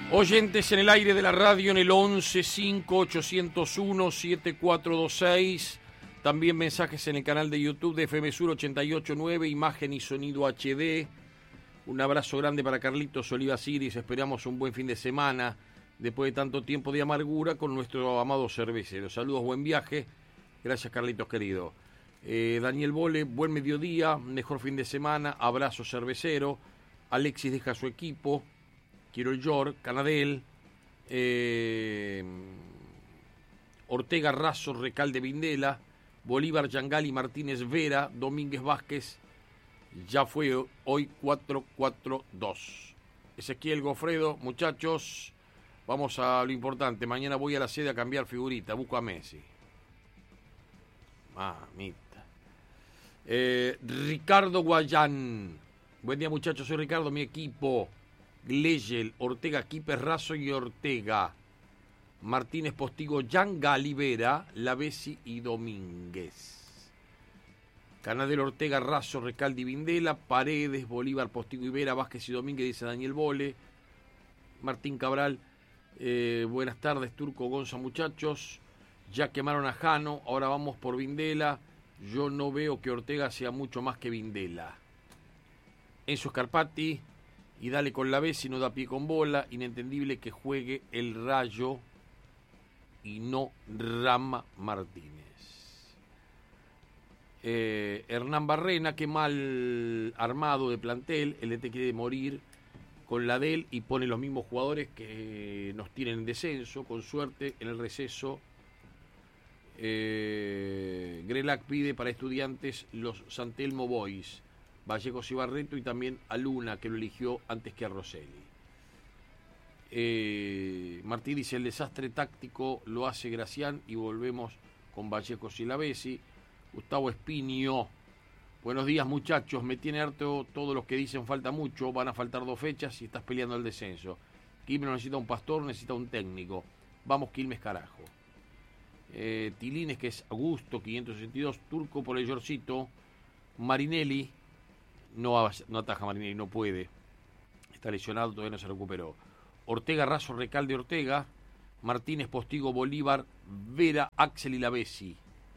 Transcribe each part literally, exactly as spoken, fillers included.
Oyentes en el aire de la radio en el once cinco ochocientos uno siete cuatro dos seis. También mensajes en el canal de YouTube de F M Sur ochenta y ocho nueve, imagen y sonido H D. Un abrazo grande para Carlitos Olivas Iris. Esperamos un buen fin de semana después de tanto tiempo de amargura con nuestro amado cervecero. Saludos, buen viaje. Gracias, Carlitos querido. Eh, Daniel Bole, buen mediodía, mejor fin de semana. Abrazo cervecero. Alexis deja su equipo. Quiero York, Canadel, eh, Ortega Razo, Recalde Vindela, Bolívar Yangali, Martínez Vera, Domínguez Vázquez, ya fue hoy cuatro cuatro dos. Ezequiel Gofredo, muchachos, vamos a lo importante. Mañana voy a la sede a cambiar figurita, busco a Messi. Mamita. Eh, Ricardo Guayán, buen día muchachos, soy Ricardo, mi equipo. Gleyel, Ortega, Quipes, Razo y Ortega. Martínez, Postigo, Yangali, Vera, Lavesi y Domínguez. Canadel, Ortega, Razo, Recalde y Vindela. Paredes, Bolívar, Postigo y Vera, Vázquez y Domínguez, dice Daniel Bole. Martín Cabral, eh, buenas tardes, Turco, Gonza, muchachos. Ya quemaron a Jano, ahora vamos por Vindela. Yo no veo que Ortega sea mucho más que Vindela. Enzo Scarpati. Y dale con la B si no da pie con bola. Inentendible que juegue el Rayo y no Rama Martínez. Eh, Hernán Barrena, qué mal armado de plantel. El D T quiere morir con la D E L y pone los mismos jugadores que nos tienen en descenso. Con suerte en el receso. Eh, Grelac pide para Estudiantes los San Telmo Boys. Vallecos y Barreto, y también a Luna, que lo eligió antes que a Rosselli. Eh, Martí dice, el desastre táctico lo hace Gracián, y volvemos con Vallecos y Lavesi. Gustavo Espinio, buenos días muchachos, me tiene harto todos los que dicen falta mucho, van a faltar dos fechas y estás peleando el descenso. Quilmes no necesita un pastor, necesita un técnico. Vamos Quilmes carajo. Eh, Tilines, que es Augusto, quinientos sesenta y dos, Turco por el Yorcito. Marinelli, No, no ataja Marinelli, no puede. Está lesionado, todavía no se recuperó. Ortega, Razo, Recalde, Ortega. Martínez, Postigo, Bolívar, Vera, Axel y Lavesi.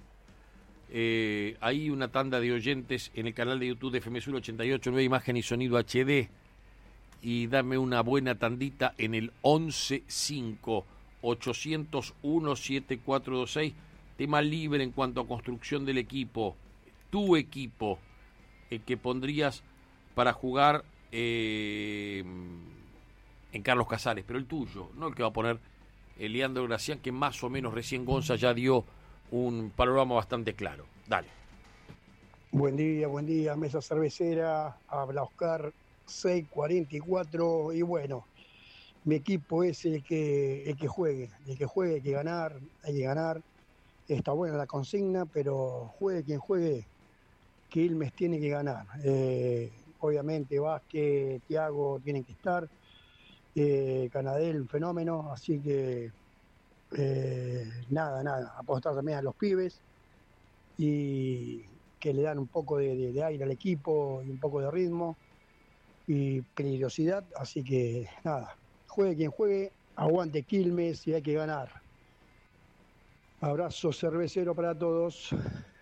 Eh, hay una tanda de oyentes en el canal de YouTube de F M Sur ochenta y ocho nueve, imagen y sonido H D. Y dame una buena tandita en el once cinco ochocientos uno siete cuatro dos seis. Tema libre en cuanto a construcción del equipo. Tu equipo. El que pondrías para jugar eh, en Carlos Casares, pero el tuyo, no el que va a poner el Leandro Gracián, que más o menos recién Gonza ya dio un panorama bastante claro. Dale. Buen día, buen día, mesa cervecera, habla Oscar seis cuarenta y cuatro, y bueno, mi equipo es el que, el que juegue, el que juegue hay que ganar, hay que ganar. Está buena la consigna, pero juegue quien juegue, Quilmes tiene que ganar. Eh, obviamente Vázquez, Thiago tienen que estar. Eh, Canadel, un fenómeno. Así que eh, nada, nada. Apostar también a los pibes y que le dan un poco de, de, de aire al equipo y un poco de ritmo y peligrosidad. Así que nada, juegue quien juegue, aguante Quilmes y hay que ganar. Abrazo cervecero para todos.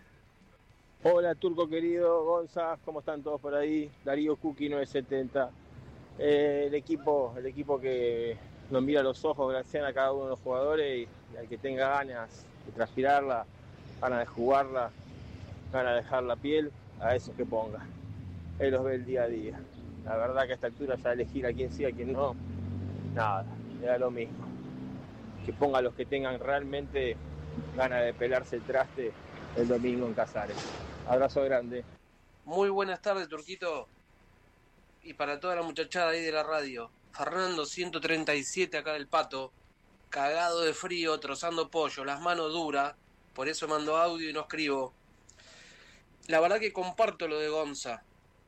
Hola Turco querido, Gonza, ¿cómo están todos por ahí? Darío Cookie nueve setenta. Eh, el equipo, el equipo que nos mira a los ojos, gracias a cada uno de los jugadores, y, y al que tenga ganas de transpirarla, ganas de jugarla, ganas de dejar la piel, a esos que ponga. Él los ve el día a día. La verdad que a esta altura ya elegir a quién sí, a quién no, nada, le da lo mismo. Que ponga a los que tengan realmente ganas de pelarse el traste el domingo en Casares. Abrazo grande. Muy buenas tardes, Turquito. Y para toda la muchachada ahí de la radio. Fernando ciento treinta y siete acá del Pato. Cagado de frío, trozando pollo, las manos duras. Por eso mando audio y no escribo. La verdad que comparto lo de Gonza.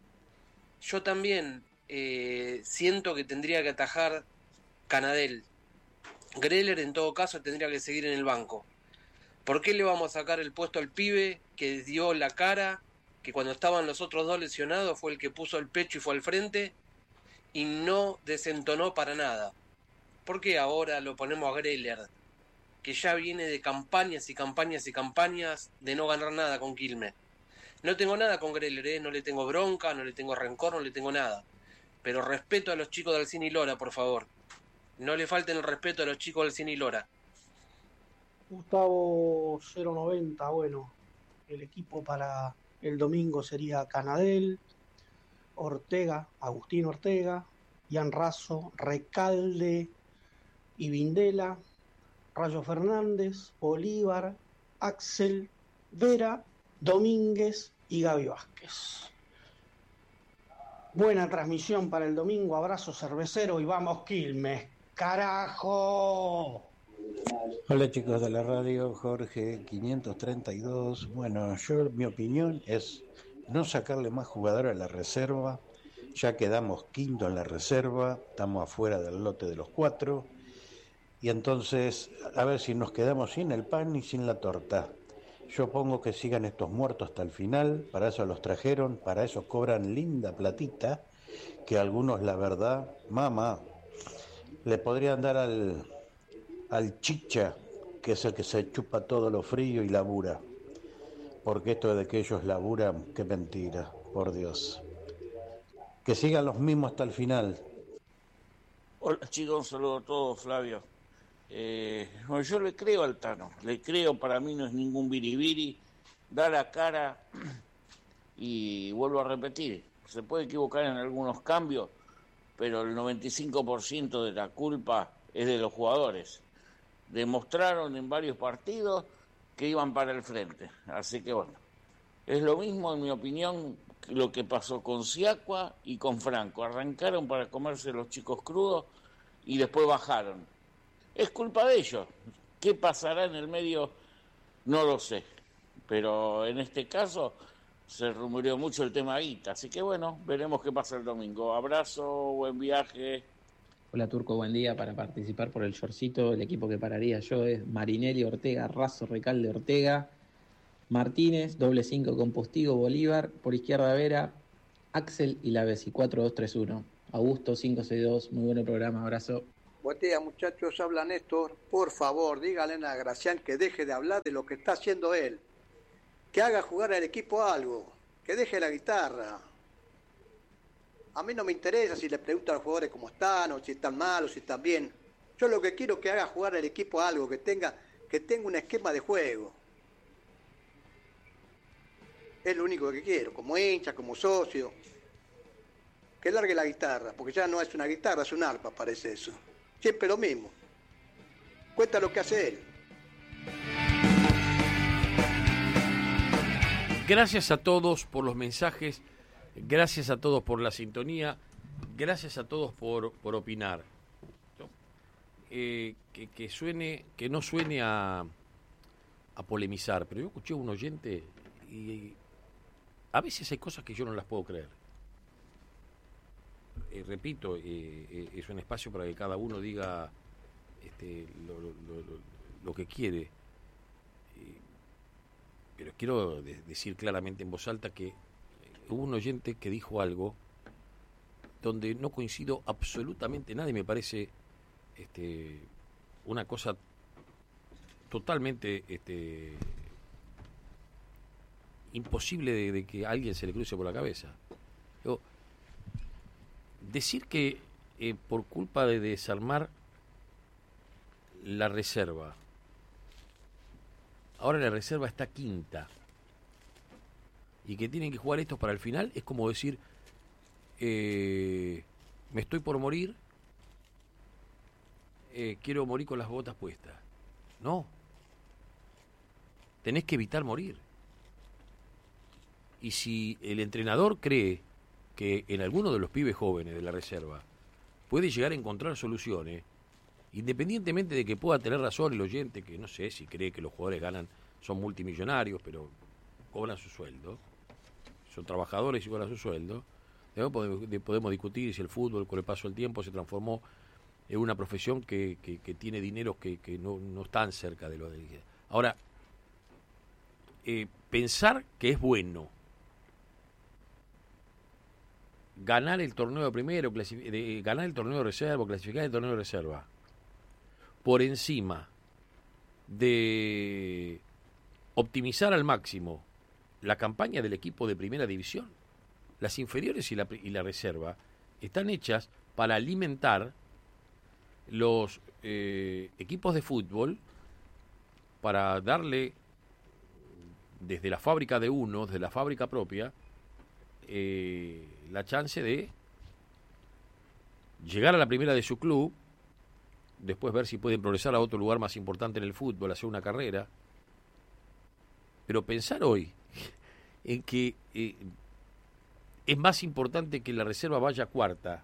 Yo también eh, siento que tendría que atajar Canadel. Greller en todo caso tendría que seguir en el banco. ¿Por qué le vamos a sacar el puesto al pibe que dio la cara, que cuando estaban los otros dos lesionados fue el que puso el pecho y fue al frente y no desentonó para nada? ¿por qué ahora lo ponemos a Greller, que ya viene de campañas y campañas y campañas de no ganar nada con Quilmes? No tengo nada con Greller, ¿eh? No le tengo bronca, no le tengo rencor, no le tengo nada. Pero respeto a los chicos del Alcine y Lora, por favor. No le falten el respeto a los chicos del Alcine y Lora. Gustavo cero noventa, bueno, el equipo para el domingo sería Canadel, Ortega, Agustín Ortega, Ian Razo, Recalde y Vindela, Rayo Fernández, Bolívar, Axel, Vera, Domínguez y Gaby Vázquez. Buena transmisión para el domingo, abrazo cervecero y vamos Quilmes, carajo. Hola chicos de la radio, Jorge quinientos treinta y dos. Bueno, yo mi opinión es no sacarle más jugadores a la reserva. Ya quedamos quinto en la reserva, estamos afuera del lote de los cuatro. Y entonces, a ver si nos quedamos sin el pan y sin la torta. Yo pongo que sigan estos muertos hasta el final, para eso los trajeron, para eso cobran linda platita, que algunos, la verdad, mamá, le podrían dar al... al chicha, que es el que se chupa todo lo frío y labura, porque esto de que ellos laburan, qué mentira, por Dios. Que sigan los mismos hasta el final. Hola chicos, un saludo a todos, Flavio. Eh, bueno, yo le creo al Tano, le creo, para mí no es ningún biribiri, da la cara y vuelvo a repetir, se puede equivocar en algunos cambios, pero el noventa y cinco por ciento de la culpa es de los jugadores. Demostraron en varios partidos que iban para el frente. Así que bueno, es lo mismo en mi opinión lo que pasó con Siacua y con Franco. Arrancaron para comerse los chicos crudos y después bajaron. Es culpa de ellos. ¿Qué pasará en el medio? No lo sé. Pero en este caso se rumoreó mucho el tema guita. Así que bueno, veremos qué pasa el domingo. Abrazo, buen viaje. Hola Turco, buen día. Para participar por el shortcito, el equipo que pararía yo es Marinelli, Ortega, Razo, Recalde, Ortega, Martínez, doble cinco con Postigo, Bolívar, por izquierda Vera, Axel y la Bessi, cuatro dos tres uno. Augusto cinco seis dos, muy buen programa, abrazo. Buen día muchachos, habla Néstor. Por favor, díganle a Gracián que deje de hablar de lo que está haciendo él. Que haga jugar al equipo algo, que deje la guitarra. A mí no me interesa si le preguntan a los jugadores cómo están, o si están mal, o si están bien. Yo lo que quiero es que haga jugar al equipo algo, que tenga, que tenga un esquema de juego. Es lo único que quiero, como hincha, como socio. Que largue la guitarra, porque ya no es una guitarra, es un arpa, parece eso. Siempre lo mismo. Cuenta lo que hace él. Gracias a todos por los mensajes. Gracias a todos por la sintonía, gracias a todos por, por opinar. Eh, que, que suene, que no suene a, a polemizar, pero yo escuché a un oyente y a veces hay cosas que yo no las puedo creer. Eh, repito, eh, eh, es un espacio para que cada uno diga este, lo, lo, lo, lo que quiere. Eh, pero quiero de, decir claramente en voz alta que hubo un oyente que dijo algo donde no coincido absolutamente nada y me parece este, una cosa totalmente este, imposible de, de que a alguien se le cruce por la cabeza. Yo, decir que eh, por culpa de desarmar la reserva, ahora la reserva está quinta, y que tienen que jugar estos para el final, es como decir, eh, me estoy por morir, eh, quiero morir con las botas puestas. No. Tenés que evitar morir. Y si el entrenador cree que en alguno de los pibes jóvenes de la reserva puede llegar a encontrar soluciones, independientemente de que pueda tener razón el oyente, que no sé si cree que los jugadores ganan, son multimillonarios, pero cobran su sueldo, son trabajadores y cobran su sueldo. Podemos, podemos discutir si el fútbol con el paso del tiempo se transformó en una profesión que, que, que tiene dineros que, que no, no están cerca de lo de... Ahora, eh, pensar que es bueno ganar el torneo de primero, de, ganar el torneo de reserva, clasificar el torneo de reserva, por encima de optimizar al máximo la campaña del equipo de primera división. Las inferiores y la, y la reserva están hechas para alimentar los eh, equipos de fútbol, para darle desde la fábrica de uno, desde la fábrica propia, eh, la chance de llegar a la primera de su club, después ver si pueden progresar a otro lugar más importante en el fútbol, hacer una carrera. Pero pensar hoy en que eh, es más importante que la reserva vaya cuarta,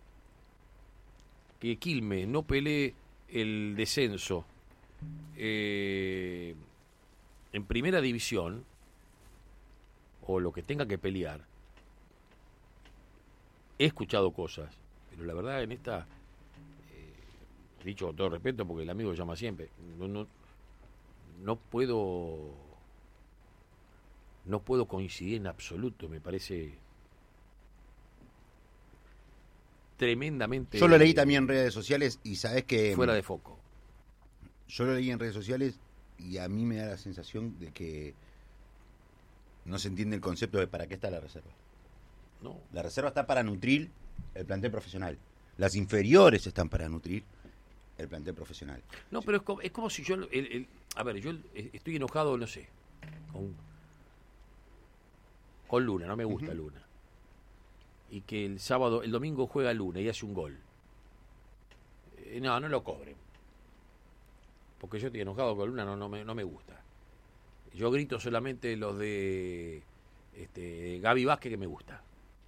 que Quilmes no pelee el descenso eh, en primera división, o lo que tenga que pelear. He escuchado cosas, pero la verdad en esta, eh, dicho con todo respeto, porque el amigo llama siempre, no, no, no puedo no puedo coincidir en absoluto. Me parece tremendamente... Yo lo leí también en redes sociales y sabés que... fuera de foco. Yo lo leí en redes sociales y a mí me da la sensación de que no se entiende el concepto de para qué está la reserva. No. La reserva está para nutrir el plantel profesional. Las inferiores están para nutrir el plantel profesional. No, pero es como, es como si yo... El, el, a ver, yo estoy enojado, no sé, con, con Luna, no me gusta uh-huh. Luna. Y que el sábado, el domingo juega Luna y hace un gol. Eh, no, no lo cobren. Porque yo estoy enojado con Luna, no, no, me, no me gusta. Yo grito solamente los de este, Gaby Vázquez, que me gusta.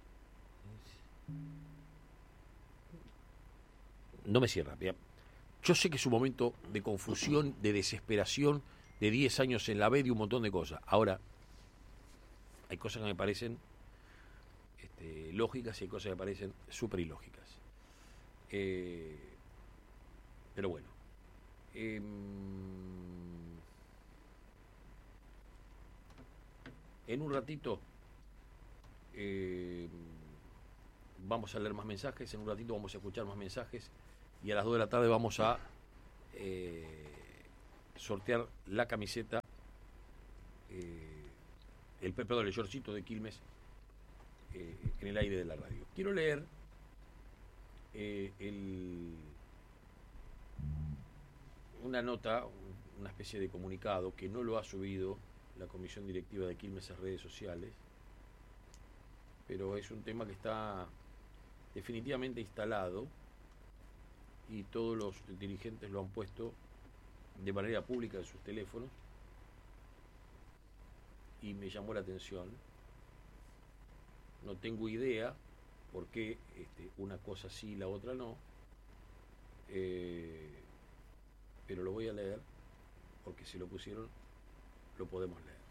No me cierra. Yo sé que es un momento de confusión, de desesperación, de diez años en la B, de un montón de cosas. Ahora, hay cosas que me parecen este, lógicas y hay cosas que me parecen súper ilógicas. Eh, pero bueno. Eh, en un ratito eh, vamos a leer más mensajes, en un ratito vamos a escuchar más mensajes y a las dos de la tarde vamos a eh, sortear la camiseta, eh, el perdón, el shortcito de Quilmes eh, en el aire de la radio. Quiero leer eh, el, una nota, una especie de comunicado que no lo ha subido la comisión directiva de Quilmes a redes sociales, pero es un tema que está definitivamente instalado y todos los dirigentes lo han puesto de manera pública en sus teléfonos y me llamó la atención. No tengo idea por qué este, una cosa sí y la otra no, eh, pero lo voy a leer porque si lo pusieron lo podemos leer.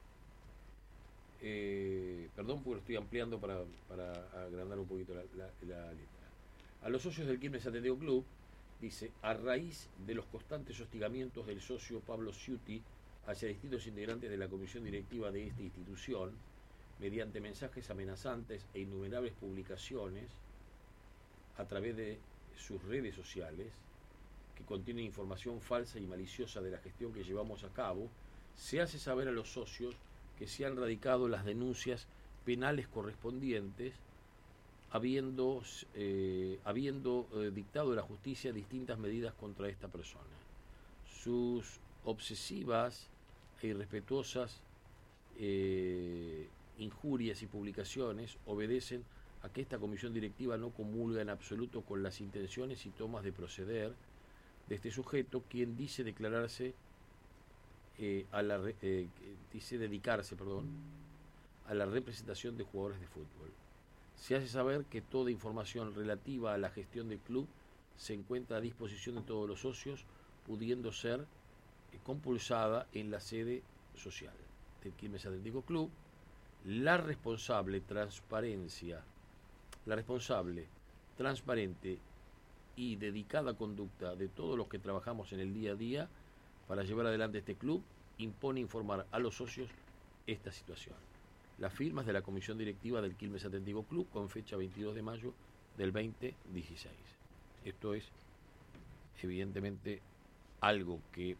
Eh, perdón porque lo estoy ampliando para, para agrandar un poquito la, la, la letra. A los socios del Quilmes Atlético Club, dice, a raíz de los constantes hostigamientos del socio Pablo Ciuti hacia distintos integrantes de la comisión directiva de esta institución, mediante mensajes amenazantes e innumerables publicaciones a través de sus redes sociales, que contienen información falsa y maliciosa de la gestión que llevamos a cabo, se hace saber a los socios que se han radicado las denuncias penales correspondientes, habiendo, eh, habiendo eh, dictado la justicia distintas medidas contra esta persona. Sus obsesivas e irrespetuosas eh, injurias y publicaciones obedecen a que esta comisión directiva no comulga en absoluto con las intenciones y tomas de proceder de este sujeto, quien dice declararse eh, a la eh, dice dedicarse, perdón, a la representación de jugadores de fútbol. Se hace saber que toda información relativa a la gestión del club se encuentra a disposición de todos los socios, pudiendo ser eh, compulsada en la sede social del Quilmes Atlético Club. La responsable transparencia, la responsable, transparente y dedicada conducta de todos los que trabajamos en el día a día para llevar adelante este club impone informar a los socios esta situación. Las firmas de la comisión directiva del Quilmes Atlético Club con fecha veintidós de mayo del veinte dieciséis. Esto es evidentemente algo que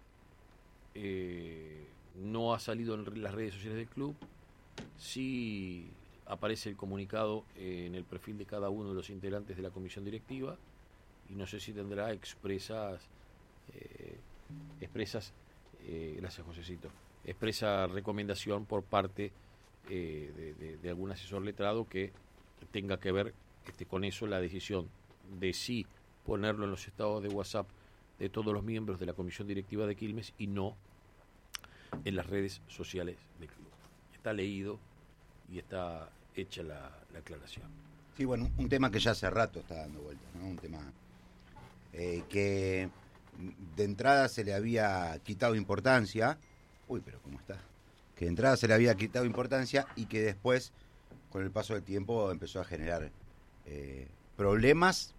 eh, no ha salido en las redes sociales del club. Sí aparece el comunicado en el perfil de cada uno de los integrantes de la comisión directiva, y no sé si tendrá expresas eh, expresas eh, gracias Josecito expresa recomendación por parte eh, de, de, de algún asesor letrado que tenga que ver este, con eso, la decisión de sí ponerlo en los estados de WhatsApp de todos los miembros de la comisión directiva de Quilmes y no en las redes sociales del club. Está leído y está hecha la, la aclaración. Sí, bueno, un tema que ya hace rato está dando vueltas, ¿no? Un tema eh, que de entrada se le había quitado importancia. Uy, pero ¿cómo está? Que de entrada se le había quitado importancia y que después, con el paso del tiempo, empezó a generar eh, problemas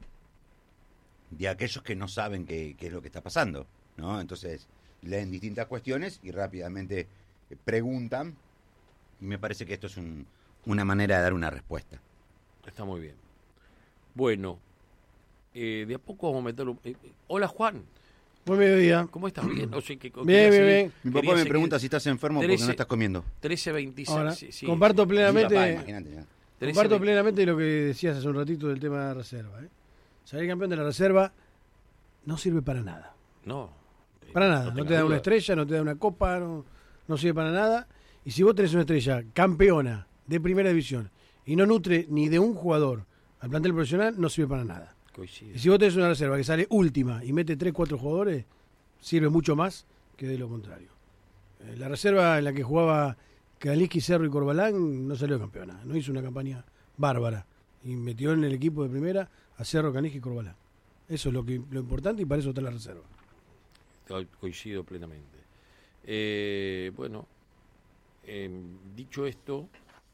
de aquellos que no saben qué, qué es lo que está pasando, ¿no? Entonces, leen distintas cuestiones y rápidamente preguntan, y me parece que esto es un, una manera de dar una respuesta. Está muy bien. Bueno, eh, de a poco vamos a meterlo. Eh, hola, Juan. Buen mediodía. ¿Cómo estás? Bien, no sé qué. Bien, bien, bien. Mi papá me pregunta si estás enfermo trece, porque no estás comiendo. trece veintiséis. Ahora, sí, sí, comparto sí. plenamente. Sí, papá, imagínate, ya. Comparto trece, plenamente lo que decías hace un ratito del tema de la reserva. ¿eh? Salir campeón de la reserva no sirve para nada. No. Para nada. No, no te da duda. una estrella, no te da una copa, no, no sirve para nada. Y si vos tenés una estrella campeona de primera división y no nutre ni de un jugador al plantel profesional, no sirve para nada. Coincide. Y si vos tenés una reserva que sale última y mete tres, cuatro jugadores, sirve mucho más que de lo contrario. Eh, la reserva en la que jugaba Caliski, Cerro y Corbalán no salió campeona. No hizo una campaña bárbara. Y metió en el equipo de primera a Cerro, Caliski y Corbalán. Eso es lo, que, lo importante y para eso está la reserva. Co- Coincido plenamente. Eh, bueno, eh, dicho esto,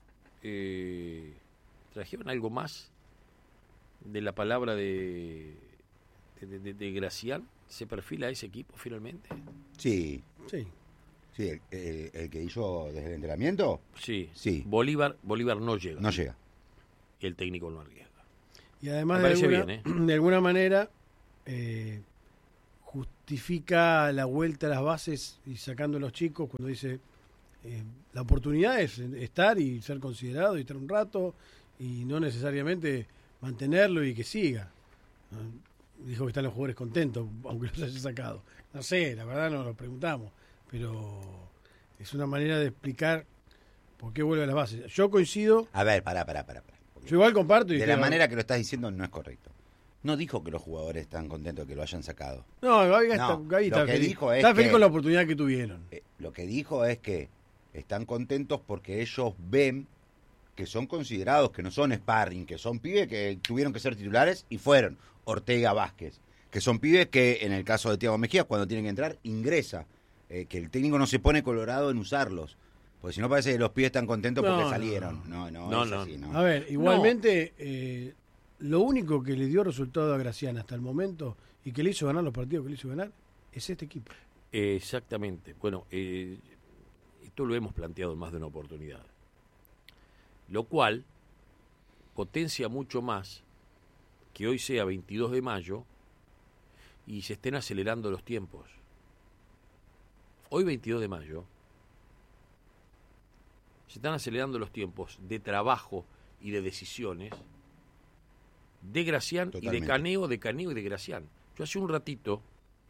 eh, ¿trajeron algo más de la palabra de, de, de, de Gracián? ¿Se perfila ese equipo finalmente? Sí. Sí. Sí, el, el, el que hizo desde el entrenamiento. Sí. Sí. Bolívar, Bolívar no llega. No llega. Y el técnico no arriesga. Y además, Me de parece alguna, bien, ¿eh? de alguna manera, eh, justifica la vuelta a las bases y sacando a los chicos cuando dice eh, la oportunidad es estar y ser considerado y estar un rato y no necesariamente mantenerlo y que siga. ¿No? Dijo que están los jugadores contentos, aunque los haya sacado. No sé, la verdad no lo preguntamos, pero es una manera de explicar por qué vuelve a las bases. Yo coincido. A ver, pará, pará, pará. pará. Yo igual comparto. Y de que la no, manera que lo estás diciendo no es correcto. No dijo que los jugadores están contentos de que lo hayan sacado. No, Gaby, No, está, Gaby está lo que feliz. dijo es Está feliz que- con la oportunidad que tuvieron. Eh, lo que dijo es que están contentos porque ellos ven que son considerados, que no son sparring, que son pibes que tuvieron que ser titulares y fueron. Ortega, Vázquez, que son pibes que en el caso de Thiago Mejía, cuando tienen que entrar, ingresa. Eh, que el técnico no se pone colorado en usarlos. Porque si no parece que los pibes están contentos No, porque no, salieron. No, no, No, es no. así, ¿no? A ver, igualmente, eh, lo único que le dio resultado a Gracián hasta el momento y que le hizo ganar los partidos que le hizo ganar es este equipo. Eh, exactamente. Bueno, eh, esto lo hemos planteado en más de una oportunidad. Lo cual potencia mucho más que hoy sea veintidós de mayo y se estén acelerando los tiempos. Hoy veintidós de mayo se están acelerando los tiempos de trabajo y de decisiones de Gracián y de Totalmente. Caneo, de Caneo y de Gracián. Yo hace un ratito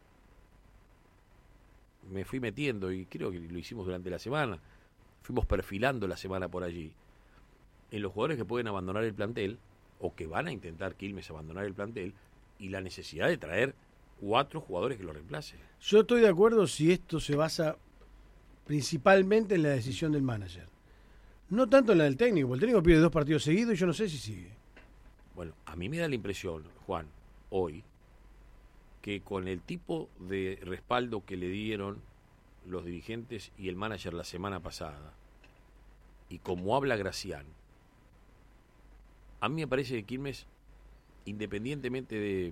me fui metiendo, y creo que lo hicimos durante la semana, fuimos perfilando la semana por allí, en los jugadores que pueden abandonar el plantel, o que van a intentar Quilmes abandonar el plantel, y la necesidad de traer cuatro jugadores que lo reemplacen. Yo estoy de acuerdo si esto se basa principalmente en la decisión del manager. No tanto en la del técnico, porque el técnico pide dos partidos seguidos y yo no sé si sigue. Bueno, a mí me da la impresión, Juan, hoy, que con el tipo de respaldo que le dieron los dirigentes y el manager la semana pasada, y como habla Gracián, a mí me parece que Quilmes, independientemente de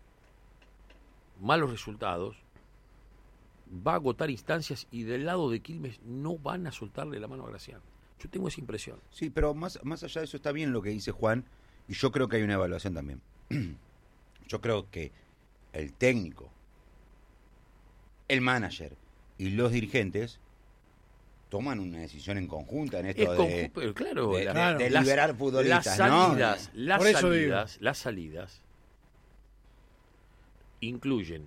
malos resultados, va a agotar instancias y del lado de Quilmes no van a soltarle la mano a Gracián. Yo tengo esa impresión. Sí, pero más, más allá de eso está bien lo que dice Juan, y yo creo que hay una evaluación también. Yo creo que el técnico el manager y los dirigentes toman una decisión en conjunta en esto Es de, conju- claro, de, la- de- de las- liberar futbolistas, las ¿no? salidas, las Por eso salidas, las salidas incluyen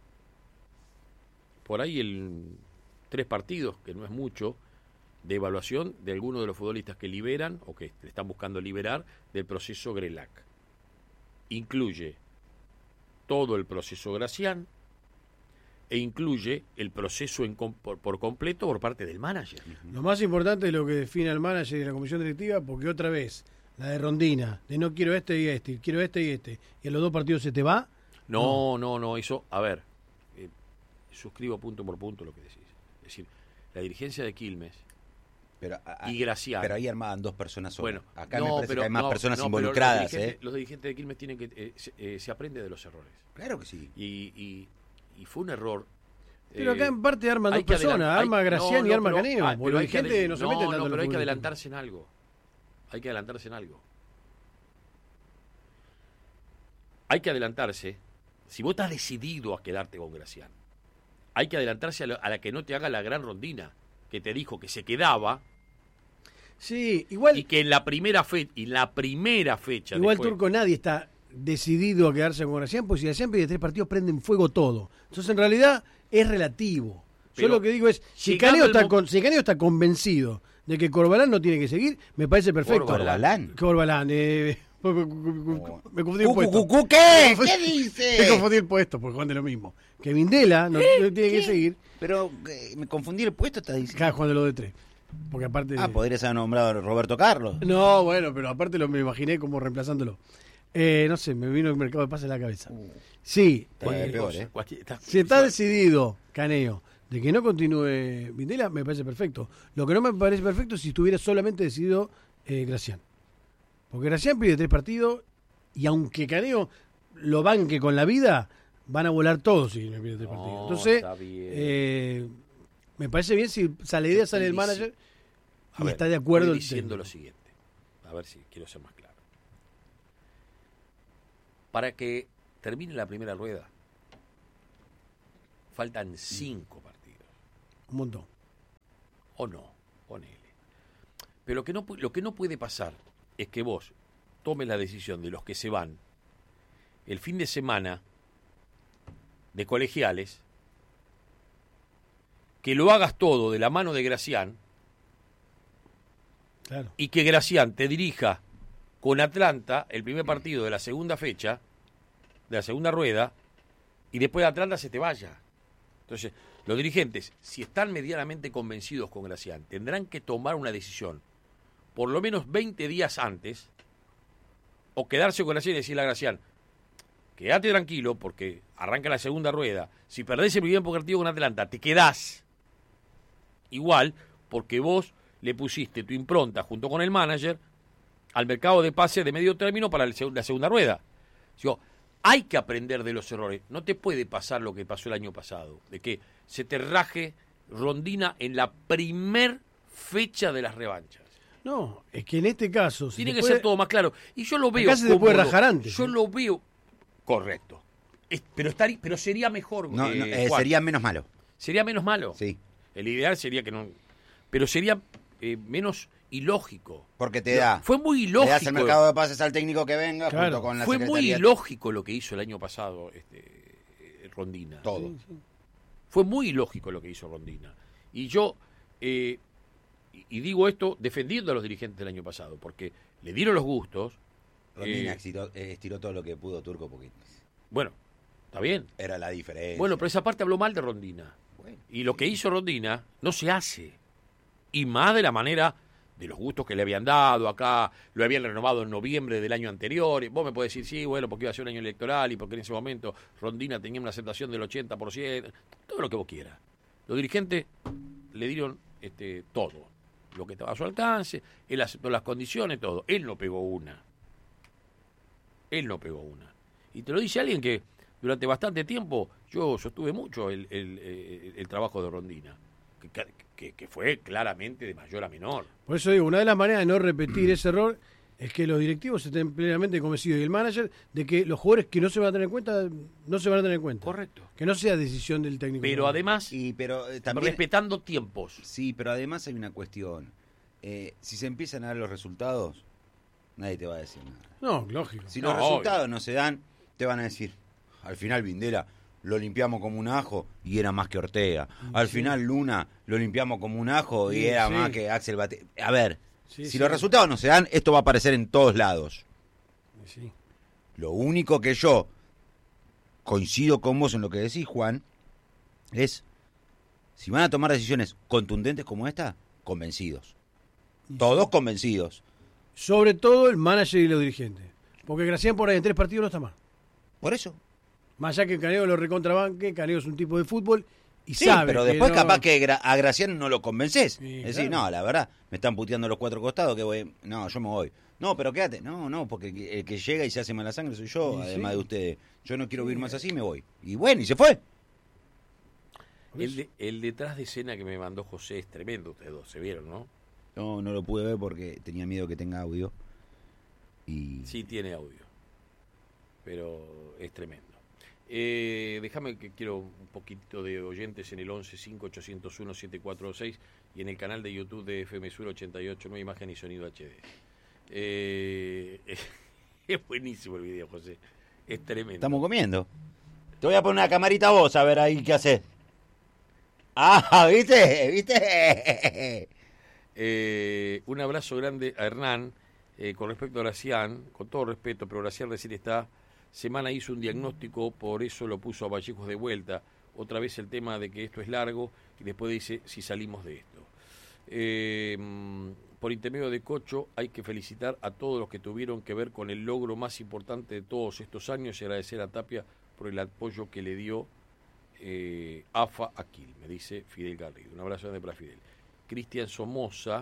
por ahí el tres partidos, que no es mucho, de evaluación de algunos de los futbolistas que liberan o que están buscando liberar del proceso Grelac. Incluye todo el proceso Gracián e incluye el proceso en com- por, por completo por parte del manager. Lo más importante es lo que define el manager y la comisión directiva, porque otra vez, la de Rondina, de no quiero este y este, quiero este y este, y en los dos partidos se te va. No, no, no, eso, a ver, eh, suscribo punto por punto lo que decís. Es decir, la dirigencia de Quilmes pero, a, y Gracián. Pero ahí armaban dos personas solas. Bueno, Acá no, me parece pero, que hay más no, personas no, pero involucradas. Los dirigentes, ¿eh? los dirigentes de Quilmes tienen que. Eh, se, eh, se aprende de los errores. Claro que sí. Y, y, y fue un error. Pero eh, acá en parte arman hay dos que personas, adelan- arma hay- Gracián no, y no, arma pero- Caneo, ah, porque pero la hay que gente adel- no se no, mete tanto no, en pero el hay que fútbol. adelantarse en algo. Hay que adelantarse en algo. Hay que adelantarse. Si vos estás decidido a quedarte con Gracián, hay que adelantarse a, lo- a la que no te haga la gran Rondina, que te dijo que se quedaba. Sí, igual. Y que en la primera fecha, y la primera fecha. Igual, después- Turco, nadie está decidido a quedarse con Gracián, porque si Gracián pide tres partidos, prenden fuego todo. Entonces, en realidad, es relativo. Yo Pero lo que digo es, si llegado Caneo, el está mo- con, si Caneo está convencido de que Corbalán no tiene que seguir, me parece perfecto. ¿Corbalán? Corbalán, eh, me confundí el Cu- puesto. cu- cu- ¿Qué? Me confundí- ¿Qué dice? Me confundí el puesto, porque Juan de lo mismo. Que Vindela no, no tiene que seguir. Pero eh, me confundí el puesto, está diciendo. Cada Juan de lo de tres. Porque aparte. Ah, podrías haber nombrado a Roberto Carlos. No, bueno, pero aparte lo me imaginé como reemplazándolo. Eh, no sé, me vino el mercado de pases en la cabeza. Sí, Está eh, peor, ¿eh? Cualquier- está- si está decidido, Caneo, de que no continúe Vindela, me parece perfecto. Lo que no me parece perfecto es si estuviera solamente decidido eh, Gracián. Porque Gracián pide tres partidos y aunque Caneo lo banque con la vida, van a volar todos si no pide tres No, partidos. Entonces, está bien. eh, me parece bien si sale idea, sale el Estoy manager A y ver, está de acuerdo estoy el diciendo técnico. lo siguiente. A ver si quiero ser más claro. Para que termine la primera rueda, faltan cinco partidos. Un montón. O no, ponele. Pero lo que no, pu- lo que no puede pasar es que vos tomes la decisión de los que se van el fin de semana de colegiales, que lo hagas todo de la mano de Gracián, Claro. y que Gracián te dirija con Atlanta el primer partido de la segunda fecha, de la segunda rueda, y después de Atlanta se te vaya. Entonces, los dirigentes, si están medianamente convencidos con Gracián, tendrán que tomar una decisión, por lo menos veinte días antes, o quedarse con Gracián y decirle a Gracián, quédate tranquilo porque arranca la segunda rueda, si perdés el primer partido con Atlanta, te quedás igual, porque vos le pusiste tu impronta junto con el manager al mercado de pase de medio término para el seg- la segunda rueda. Digo, hay que aprender de los errores. No te puede pasar lo que pasó el año pasado, de que se te raje Rondina en la primer fecha de las revanchas. No, es que en este caso... se Tiene te que puede- ser todo más claro. Y yo lo veo Acá se te puede cómodo. rajar antes, Yo ¿eh? lo veo correcto. Es- pero, estar, pero sería mejor. No, eh, no, eh, Juan. sería menos malo. Sería menos malo. Sí. El ideal sería que no. Pero sería eh, menos ilógico. Porque te No, da. Fue muy Le ilógico. das el mercado de pases al técnico que venga Claro. junto con la Fue muy secretaría. ilógico lo que hizo el año pasado este, eh, Rondina. Todo. Fue muy ilógico lo que hizo Rondina. Y yo, eh, y, y digo esto defendiendo a los dirigentes del año pasado, porque le dieron los gustos. Rondina eh, estiró, eh, estiró todo lo que pudo Turco porque bueno, está bien. era la diferencia. Bueno, pero esa parte habló mal de Rondina. Bueno, Y lo que hizo Rondina no se hace. Y más de la manera de los gustos que le habían dado acá, lo habían renovado en noviembre del año anterior. Y vos me podés decir, sí, bueno, porque iba a ser un año electoral y porque en ese momento Rondina tenía una aceptación del ochenta por ciento, todo lo que vos quieras. Los dirigentes le dieron este, todo, lo que estaba a su alcance, él aceptó las condiciones, todo. Él no pegó una. Él no pegó una. Y te lo dice alguien que durante bastante tiempo yo sostuve mucho el, el, el, el trabajo de Rondina, que, que, que fue claramente de mayor a menor. Por eso digo, una de las maneras de no repetir ese error es que los directivos estén plenamente convencidos y el manager de que los jugadores que no se van a tener en cuenta, no se van a tener en cuenta. Correcto. Que no sea decisión del técnico. Pero además, y, pero, eh, también, respetando tiempos. Sí, pero además hay una cuestión. Eh, si se empiezan a dar los resultados, nadie te va a decir nada. No, lógico. Si no, los resultados obvio. no se dan, te van a decir, al final Vindela lo limpiamos como un ajo y era más que Ortega. Al sí. final Luna lo limpiamos como un ajo y sí, era sí. más que Axel Bate. A ver, sí, si sí. los resultados no se dan, esto va a aparecer en todos lados. Sí. Lo único que yo coincido con vos en lo que decís, Juan, es si van a tomar decisiones contundentes como esta, convencidos. Todos convencidos. Sobre todo el manager y los dirigentes. Porque Gracián por ahí en tres partidos no está mal. Por eso. Más allá que Caneo lo recontrabanque, Caneo es un tipo de fútbol y sí, sabe pero que después no... capaz que a Gracián no lo convences. Sí, es decir, claro. no, la verdad, me están puteando los cuatro costados, que voy... No, yo me voy. No, pero quédate. No, no, porque el que llega y se hace mala sangre soy yo, sí, además sí. de ustedes. Yo no quiero vivir más así, me voy. Y bueno, y se fue. El, de, el detrás de escena que me mandó José es tremendo, ustedes dos, se vieron, ¿no? No, no lo pude ver porque tenía miedo que tenga audio. Y... Sí, tiene audio, pero es tremendo. Eh, déjame que quiero un poquito de oyentes en el once cinco ocho cero uno siete cuatro seis y en el canal de YouTube de F M Sur ochenta y ocho, nueva imagen y sonido H D. Eh, es buenísimo el video, José. Es tremendo. Estamos comiendo. Te voy a poner una camarita a vos a ver ahí qué haces. Ah, ¿viste? ¿Viste? Eh, un abrazo grande a Hernán. Eh, con respecto a Gracián, con todo respeto, pero Gracián recién esta semana hizo un diagnóstico, por eso lo puso a Vallejos de vuelta. Otra vez el tema de que esto es largo y después dice si salimos de esto. Eh, por intermedio de Cocho hay que felicitar a todos los que tuvieron que ver con el logro más importante de todos estos años y agradecer a Tapia por el apoyo que le dio eh, A F A a Quil, me dice Fidel Garrido. Un abrazo grande para Fidel. Cristian Somoza.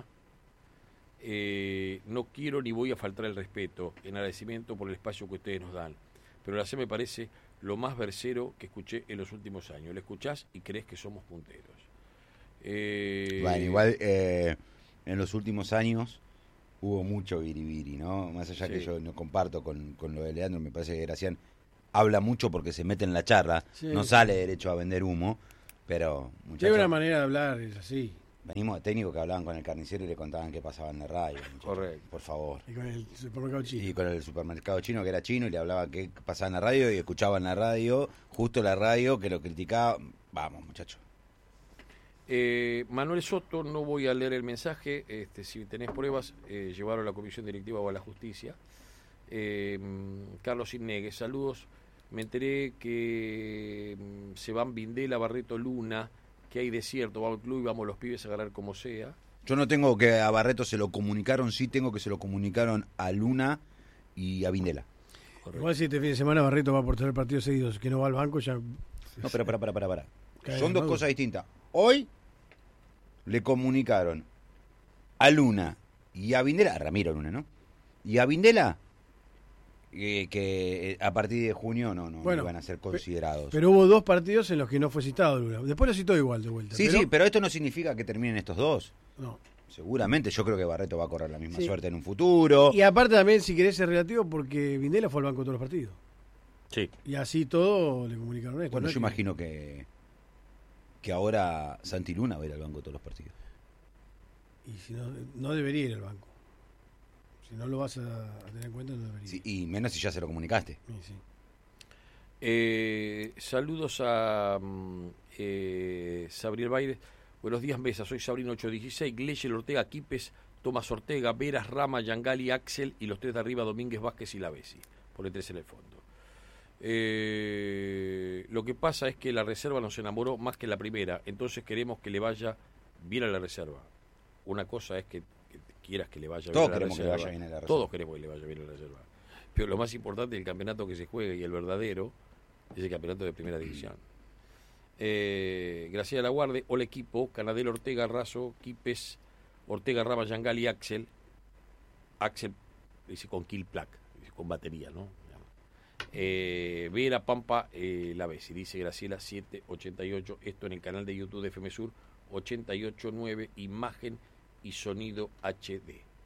Eh, no quiero ni voy a faltar el respeto en agradecimiento por el espacio que ustedes nos dan, pero la C me parece lo más versero que escuché en los últimos años. Lo escuchás y crees que somos punteros. Eh... Bueno, igual eh, en los últimos años hubo mucho biribiri, ¿no? Más allá sí. que yo no comparto con, con lo de Leandro, me parece que Gracián habla mucho porque se mete en la charla, sí, no sí. sale derecho a vender humo, pero... Tiene una manera de hablar, es así. Venimos de técnicos que hablaban con el carnicero y le contaban qué pasaba en la radio. Correcto. Por favor. Y con el supermercado chino. Y con el supermercado chino que era chino y le hablaba qué pasaba en la radio y escuchaba en la radio, justo la radio que lo criticaba. Vamos, muchachos. Eh, Manuel Soto, no voy a leer el mensaje. Este, si tenés pruebas, eh, llevarlo a la comisión directiva o a la justicia. Eh, Carlos Innegue, saludos. Me enteré que mm, se van Vindela, Barreto, Luna, que hay desierto, vamos al club y vamos los pibes a ganar como sea. Yo no tengo que a Barreto se lo comunicaron, sí tengo que se lo comunicaron a Luna y a Vindela. Correcto. Igual si este fin de semana Barreto va por tres partidos seguidos, que no va al banco ya... No, pero para, para, para, para. Son dos cosas distintas. Hoy le comunicaron a Luna y a Vindela, a Ramiro Luna, ¿no? Y a Vindela eh, que a partir de junio no, no, bueno, no iban a ser considerados. Pero hubo dos partidos en los que no fue citado Luna. Después lo citó igual de vuelta. Sí, pero... sí, pero esto no significa que terminen estos dos. No. Seguramente, yo creo que Barreto va a correr la misma sí. suerte en un futuro. Y aparte también, si querés, es relativo porque Vindela fue al banco de todos los partidos. Sí. Y así todo le comunicaron esto. Bueno, ¿no? yo imagino que que ahora Santi Luna va a ir al banco de todos los partidos. Y si no, no debería ir al banco. Si no lo vas a, a tener en cuenta, no debería. Sí, y menos si ya se lo comunicaste. Sí, sí. Eh, saludos a eh, Sabriel Baires. Buenos días, Mesa. Soy Sabrina ocho dieciséis. Gleyel, Ortega, Quipes, Tomás Ortega, Veras, Rama, Yangali, Axel y los tres de arriba, Domínguez, Vázquez y Lavesi. Pone tres en el fondo. Eh, lo que pasa es que la reserva nos enamoró más que la primera. Entonces queremos que le vaya bien a la reserva. Una cosa es que, que quieras que le vaya Todos bien a la queremos reserva. que le vaya bien a la reserva. Todos queremos que le vaya bien a la reserva. Pero lo más importante del campeonato que se juega y el verdadero es el campeonato de primera división. Eh, Graciela Laguarde, hola equipo, Canadel, Ortega, Razo, Quipes, Ortega, Rama, Yangali y Axel. Axel dice con kill plaque, dice con batería, ¿no? Eh, Vera, Pampa, eh, la Bessi, dice Graciela siete ochenta y ocho, esto en el canal de YouTube de F M Sur ochenta y ocho nueve, imagen y sonido H D.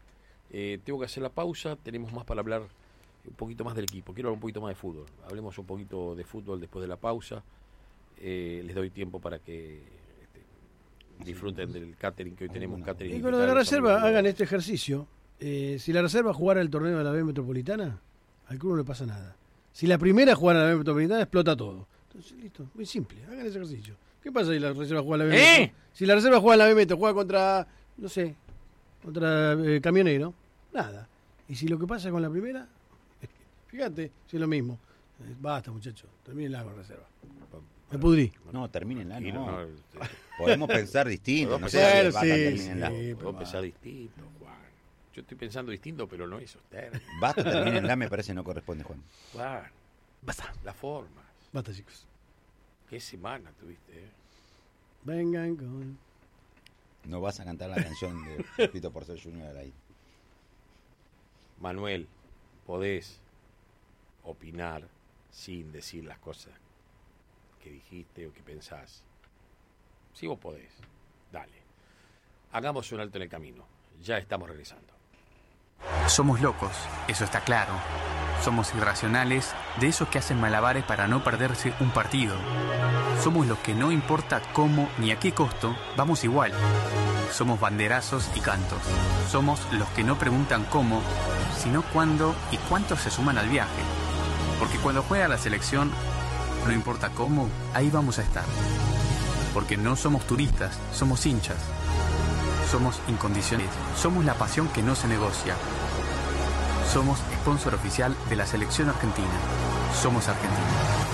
Eh, tengo que hacer la pausa, tenemos más para hablar un poquito más del equipo. Quiero hablar un poquito más de fútbol. Hablemos un poquito de fútbol después de la pausa. Eh, les doy tiempo para que este, disfruten del catering que hoy tenemos. Un catering y con lo de la reserva, hagan este ejercicio. Eh, si la reserva jugara el torneo de la B Metropolitana, al club no le pasa nada. Si la primera jugara en la B Metropolitana, explota todo. Entonces, listo, muy simple, hagan ese ejercicio. ¿Qué pasa si la reserva juega en la B ¿Eh? Metro? Si la reserva juega en la B Metro, juega contra, no sé, contra eh, Camionero, nada. Y si lo que pasa con la primera, fíjate, si es lo mismo. Eh, basta, muchachos, termínenla con reserva. Me pudrí. No, termínenla, no. no, no, Podemos pensar distinto. No sé Bueno, si basta, sí, termínenla. sí, Puedo pensar distinto, Juan. Yo estoy pensando distinto, pero no es usted. Basta, termínenla, me parece no corresponde, Juan. Juan, Basta. la forma. Basta, chicos. Qué semana tuviste, eh. Vengan con... No vas a cantar la canción de Repito por ser Junior ahí. Manuel, podés opinar sin decir las cosas que dijiste o que pensás. Si vos podés, dale. Hagamos un alto en el camino. Ya estamos regresando. Somos locos, eso está claro. Somos irracionales, de esos que hacen malabares para no perderse un partido. Somos los que no importa cómo ni a qué costo, vamos igual. Somos banderazos y cantos. Somos los que no preguntan cómo, sino cuándo y cuántos se suman al viaje. Porque cuando juega la selección, no importa cómo, ahí vamos a estar. Porque no somos turistas, somos hinchas. Somos incondicionales. Somos la pasión que no se negocia. Somos sponsor oficial de la selección argentina. Somos Argentina.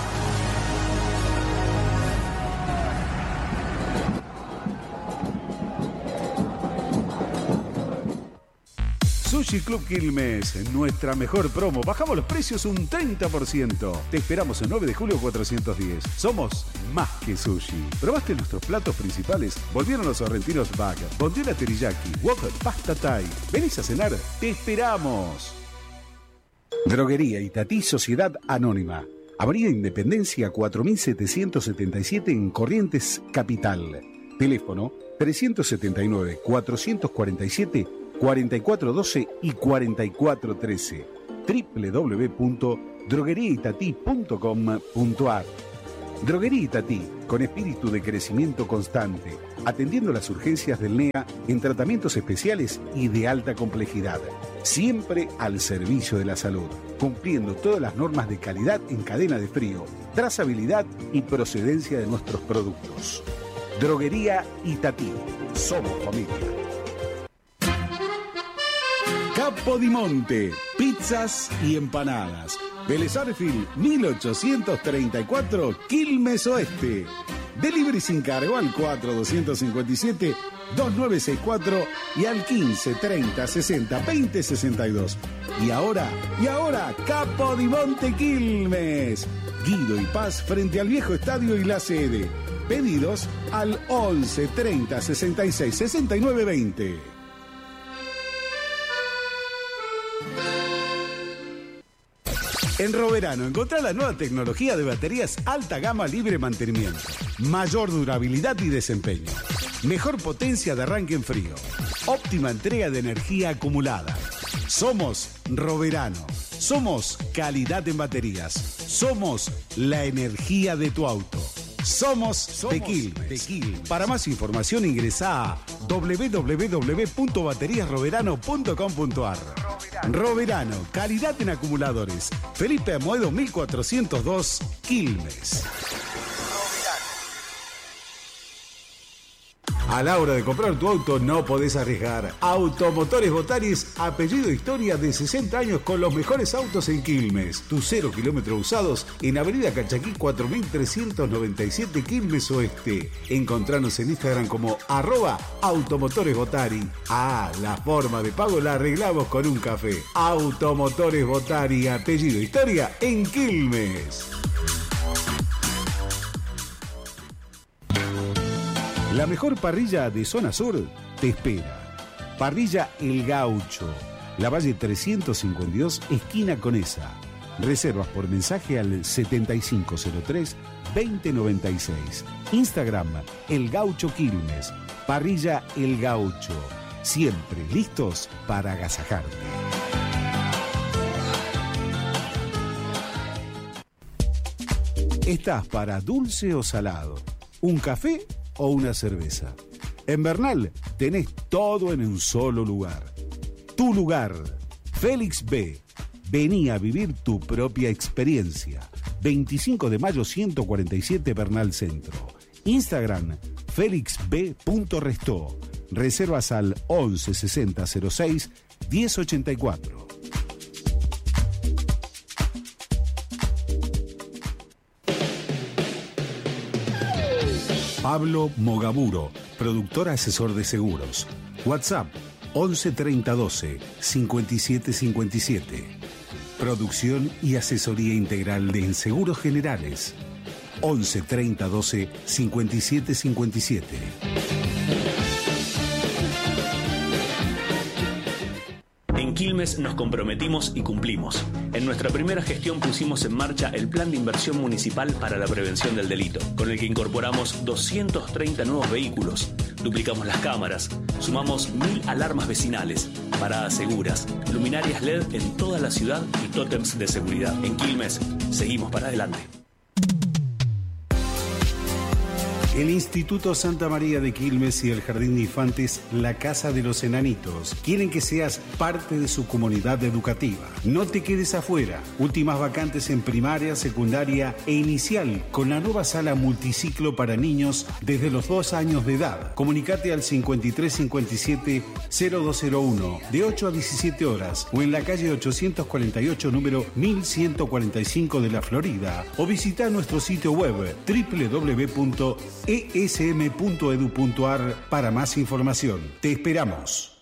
Sushi Club Quilmes, nuestra mejor promo. Bajamos los precios un treinta por ciento. Te esperamos el nueve de julio cuatrocientos diez. Somos más que sushi. ¿Probaste nuestros platos principales? Volvieron los sorrentinos bag, bondiola teriyaki, wok, pasta thai. ¿Venís a cenar? ¡Te esperamos! Droguería Itatí Sociedad Anónima. Avenida Independencia cuatro mil setecientos setenta y siete en Corrientes, Capital. Teléfono trescientos setenta y nueve, cuatrocientos cuarenta y siete, cuarenta y cuatro doce y cuarenta y cuatro trece. doble u doble u doble u punto droguería itatí punto com punto a r. Droguería Itatí, con espíritu de crecimiento constante, atendiendo las urgencias del N E A en tratamientos especiales y de alta complejidad. Siempre al servicio de la salud, cumpliendo todas las normas de calidad en cadena de frío, trazabilidad y procedencia de nuestros productos. Droguería Itatí. Somos familia. Capodimonte, pizzas y empanadas. Vélez Arfield, mil ochocientos treinta y cuatro, Quilmes Oeste. Delivery sin cargo al cuatro dos cinco siete, dos nueve seis cuatro y al quince treinta sesenta veinte sesenta y dos. Y ahora, y ahora, Capodimonte Quilmes. Guido y Paz frente al viejo estadio y la sede. Pedidos al once treinta sesenta y seis sesenta y nueve veinte. En Roverano encontrá la nueva tecnología de baterías alta gama libre mantenimiento, mayor durabilidad y desempeño, mejor potencia de arranque en frío, óptima entrega de energía acumulada. Somos Roverano, somos calidad en baterías, somos la energía de tu auto. Somos, Somos de Quilmes. Para más información ingresa a doble u doble u doble u punto baterías roverano punto com punto a r. Roverano, calidad en acumuladores. Felipe Amoedo mil cuatrocientos dos, Quilmes. A la hora de comprar tu auto no podés arriesgar. Automotores Botaris, apellido Historia de sesenta años con los mejores autos en Quilmes. Tus cero kilómetros usados en Avenida Cachaquí cuatro mil trescientos noventa y siete, Quilmes Oeste. Encontranos en Instagram como arroba Automotores Botari. Ah, la forma de pago la arreglamos con un café. Automotores Botari, apellido Historia en Quilmes. La mejor parrilla de zona sur te espera. Parrilla El Gaucho, La Valle trescientos cincuenta y dos, esquina Conesa. Reservas por mensaje al setenta y cinco cero tres, veinte noventa y seis. Instagram, El Gaucho Quilmes. Parrilla El Gaucho. siempre listos para agasajarte. ¿Estás para dulce o salado? ¿Un café o una cerveza? En Bernal tenés todo en un solo lugar. Tu lugar, Félix B. Vení a vivir tu propia experiencia. veinticinco de mayo ciento cuarenta y siete Bernal Centro. Instagram, félix b punto restó. Reservas al once sesenta cero seis diez ochenta y cuatro. Pablo Mogaburo, productor asesor de seguros. WhatsApp once treinta doce cincuenta y siete cincuenta y siete. Producción y asesoría integral de seguros generales. once treinta doce cincuenta y siete cincuenta y siete. En Quilmes nos comprometimos y cumplimos. En nuestra primera gestión pusimos en marcha el Plan de Inversión Municipal para la Prevención del Delito, con el que incorporamos doscientos treinta nuevos vehículos, duplicamos las cámaras, sumamos mil alarmas vecinales, paradas seguras, luminarias L E D en toda la ciudad y tótems de seguridad. En Quilmes, seguimos para adelante. El Instituto Santa María de Quilmes y el Jardín de Infantes La Casa de los Enanitos quieren que seas parte de su comunidad educativa. No te quedes afuera. Últimas vacantes en primaria, secundaria e inicial con la nueva sala multiciclo para niños desde los dos años de edad. Comunicate al cincuenta y tres cincuenta y siete cero dos cero uno de ocho a diecisiete horas o en la calle ochocientos cuarenta y ocho número mil ciento cuarenta y cinco de la Florida o visita nuestro sitio web doble u doble u doble u punto e s m punto e d u punto a r para más información. Te esperamos.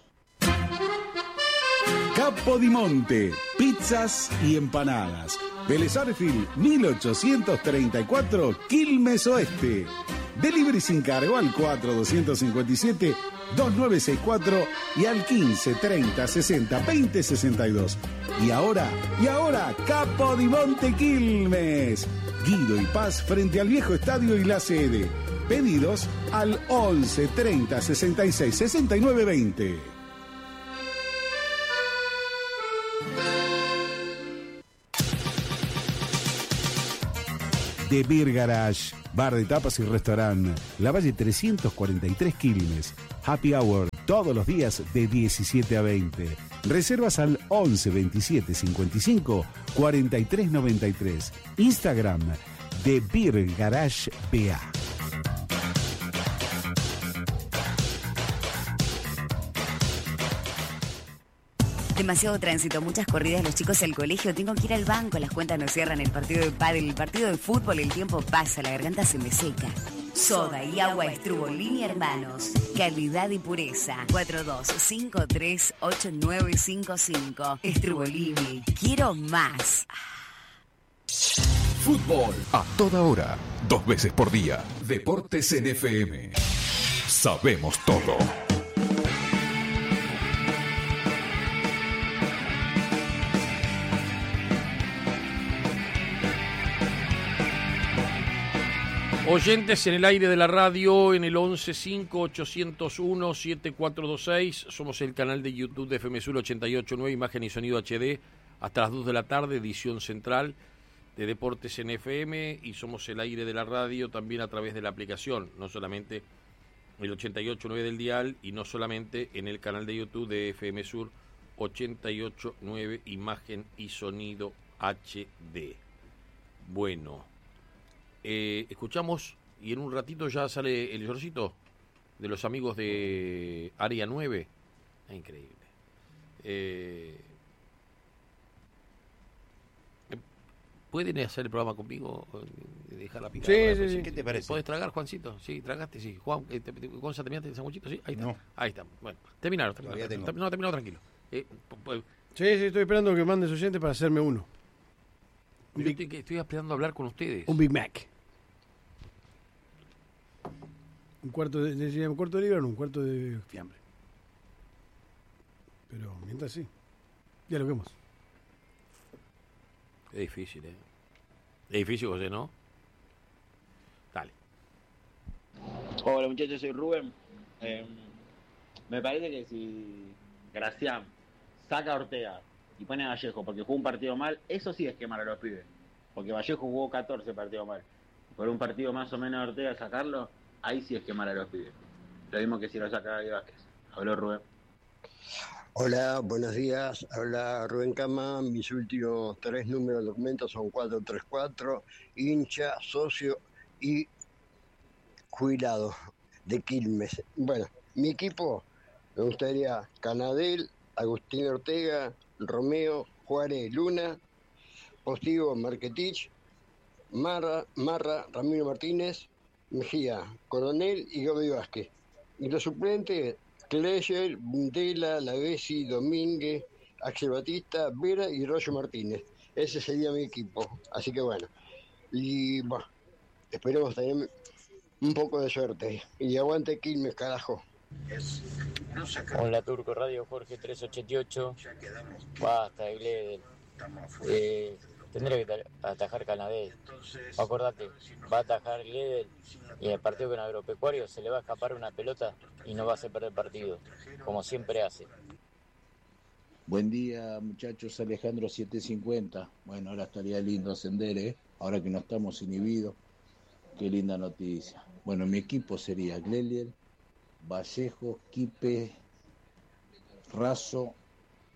Capodimonte, pizzas y empanadas. Vélez Arfield, mil ochocientos treinta y cuatro, Quilmes Oeste. Delivery sin cargo al cuatro doscientos cincuenta y siete dos nueve seis cuatro y al quince treinta sesenta veinte sesenta y dos. Y ahora, y ahora, Capodimonte Quilmes. Guido y Paz frente al viejo estadio y la sede. Pedidos al once treinta sesenta y seis sesenta y nueve veinte. The Beer Garage, bar de tapas y restaurante, La Valle trescientos cuarenta y tres Quilmes. Happy Hour todos los días de diecisiete a veinte. Reservas al once veintisiete cincuenta y cinco cuarenta y tres noventa y tres. Instagram, The Beer Garage B A. Demasiado tránsito, muchas corridas, los chicos al colegio, tengo que ir al banco, las cuentas no cierran, el partido de pádel, el partido de fútbol, el tiempo pasa, la garganta se me seca. Soda y agua Estrubolini Hermanos, calidad y pureza. cuatro dos cinco tres ocho nueve cinco cinco. Estrubolini, quiero más. Fútbol a toda hora, dos veces por día. Deportes en F M. Sabemos todo. Oyentes en el aire de la radio en el once cinco ochocientos uno siete cuatro dos seis. Somos el canal de YouTube de F M Sur ochenta y ocho nueve, imagen y sonido H D, hasta las dos de la tarde, edición central de Deportes en F M, y somos el aire de la radio también a través de la aplicación, no solamente el ochenta y ocho nueve del dial y no solamente en el canal de YouTube de F M Sur ochenta y ocho nueve, imagen y sonido H D. Bueno, eh, escuchamos y en un ratito ya sale el shortcito de los amigos de Área nueve. Es increíble. Eh, ¿Pueden hacer el programa conmigo? Dejar la pica. Sí, sí, sí. ¿Qué te parece? ¿Podés tragar, Juancito? Sí, tragaste, sí. Juan, eh, te, te, ¿Gonza, terminaste el sanguchito? Sí, ahí está. No. Ahí está. Bueno, terminaron. terminaron tengo. no, terminado tranquilo. Eh, pues, sí, sí, estoy esperando que mandes oyentes para hacerme uno. Un Big, estoy, estoy esperando hablar con ustedes. Un Big Mac. Un cuarto de, de, un cuarto de libra, no, un cuarto de fiambre. Pero mientras sí. Ya lo vemos. Es difícil, ¿eh? Es difícil, José, ¿no? Dale. Hola, muchachos, soy Rubén. Eh, Me parece que si Gracián saca a Ortega y pone a Vallejo porque jugó un partido mal, eso sí es quemar a los pibes. Porque Vallejo jugó catorce partidos mal. Por un partido más o menos de Ortega sacarlo, ahí sí es quemar a los pibes. Lo mismo que si lo saca Gaby Vázquez. Habló Rubén. Hola, buenos días. Habla Rubén Cama. Mis últimos tres números de documentos son cuatro tres cuatro, hincha, socio y jubilado de Quilmes. Bueno, mi equipo me gustaría Canadel, Agustín Ortega, Romeo, Juárez, Luna, Postigo, Marquetich, Marra, Marra, Ramiro Martínez, Mejía, Coronel y Gaby Vázquez. Y los suplentes, Kleyer, Bundela, Lavesi, Domínguez, Axel Batista, Vera y Rollo Martínez. Ese sería mi equipo. Así que bueno. Y bueno, esperemos tener un poco de suerte. Y aguante Quilmes, carajo. Hola Turco Radio, Jorge tres ochenta y ocho. Basta de Gledel. Eh, tendré que atajar Canadell. Acordate, va a atajar Gledel y en el partido con Agropecuario se le va a escapar una pelota y no va a hacer perder el partido, como siempre hace. Buen día muchachos, Alejandro siete cincuenta. Bueno, ahora estaría lindo ascender, ¿eh? Ahora que no estamos inhibidos. Qué linda noticia. Bueno, mi equipo sería Glelier, Vallejo, Quipe, Razo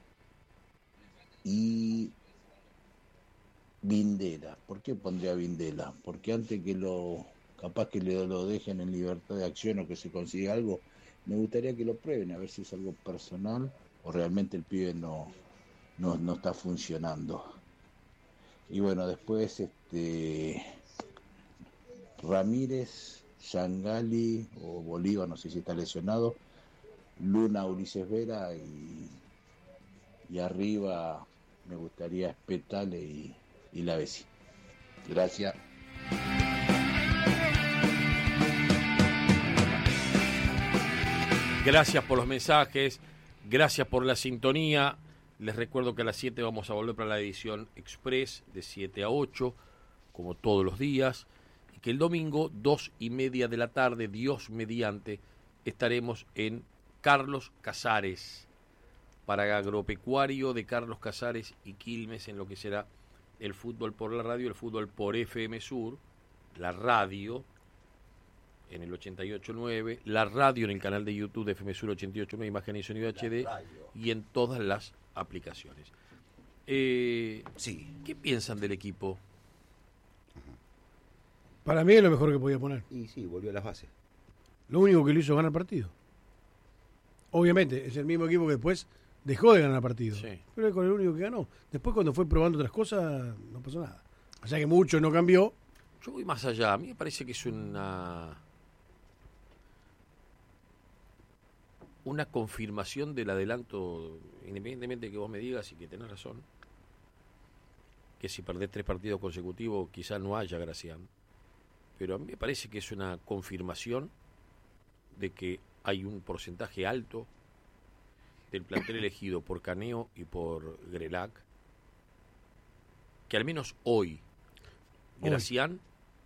y Vindela. ¿Por qué pondría Vindela? Porque antes que lo, capaz que le, lo dejen en libertad de acción o que se consiga algo, me gustaría que lo prueben, a ver si es algo personal o realmente el pibe no, no, no está funcionando. Y bueno, después este Ramírez, Yangali o Bolívar, no sé si está lesionado, Luna, Ulises Vera y, y arriba me gustaría Spetale y, y Lavesi. Gracias. Gracias por los mensajes, gracias por la sintonía. Les recuerdo que a las siete vamos a volver para la edición Express de siete a ocho, como todos los días. Y que el domingo, dos y media de la tarde, Dios mediante, estaremos en Carlos Casares, para Agropecuario de Carlos Casares y Quilmes, en lo que será el fútbol por la radio, el fútbol por F M Sur, la radio en el ochenta y ocho punto nueve, la radio en el canal de YouTube de F M Sur ochenta y ocho punto nueve, imagen y sonido H D, y en todas las aplicaciones. Eh, sí. ¿Qué piensan del equipo? Para mí es lo mejor que podía poner. Y sí, volvió a las bases. Lo único que lo hizo ganar partido. Obviamente, es el mismo equipo que después dejó de ganar partido. Sí. Pero es con el único que ganó. Después, cuando fue probando otras cosas, no pasó nada. O sea que mucho no cambió. Yo voy más allá. A mí me parece que es una una confirmación del adelanto, independientemente de que vos me digas y que tenés razón, que si perdés tres partidos consecutivos quizás no haya Gracián. Pero a mí me parece que es una confirmación de que hay un porcentaje alto del plantel elegido por Caneo y por Grelac, que al menos hoy Gracián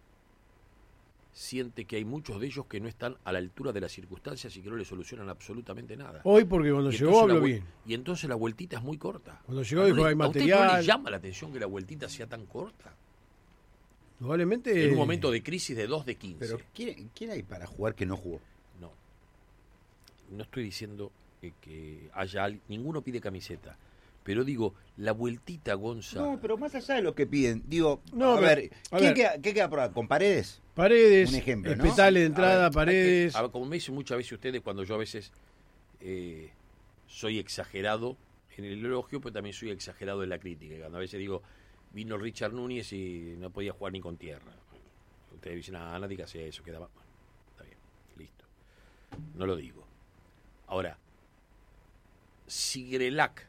siente que hay muchos de ellos que no están a la altura de las circunstancias y que no le solucionan absolutamente nada. Hoy porque cuando y llegó habló la, bien. Y entonces la vueltita es muy corta. Cuando llegó dijo, no, hay ¿a usted material. no le llama la atención que la vueltita sea tan corta? Probablemente. En un momento de crisis de dos de quince. Pero ¿quién, ¿quién hay para jugar que no jugó? No. No estoy diciendo que, que haya alguien. Ninguno pide camiseta. Pero digo, la vueltita, Gonza. No, pero más allá de lo que piden, digo, No, a pero, ver, a ¿quién ver. Queda, ¿qué queda por ahí? ¿Con Paredes? Paredes, Un ejemplo, ¿no? Spetale de entrada, A ver, Paredes. a ver, como me dicen muchas veces ustedes, cuando yo a veces eh, soy exagerado en el elogio, pero también soy exagerado en la crítica. Cuando a veces digo, vino Richard Núñez y no podía jugar ni con tierra. Ustedes dicen, ah, nadie que hacía eso, quedaba. Bueno, está bien, listo. No lo digo. Ahora, si Grelac